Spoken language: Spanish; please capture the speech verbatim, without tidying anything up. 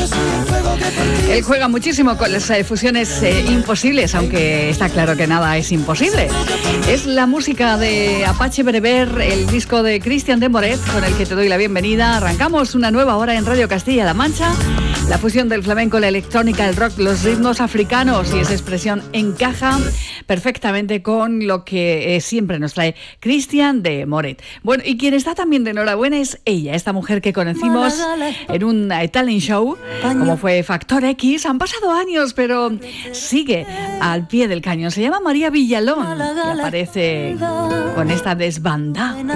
Él juega muchísimo con las eh, fusiones eh, imposibles, aunque está claro que nada es imposible. Es la música de Apache Bereber, el disco de Cristian de Moret, con el que te doy la bienvenida. Arrancamos una nueva hora en Radio Castilla-La Mancha. La fusión del flamenco, la electrónica, el rock, los ritmos africanos, y esa expresión encaja perfectamente con lo que eh, siempre nos trae Cristian de Moret. Bueno, y quien está también de enhorabuena es ella, esta mujer que conocimos en un eh, talent show, como fue Factor X. Han pasado años, pero sigue al pie del cañón. Se llama María Villalón y aparece con esta desbandada.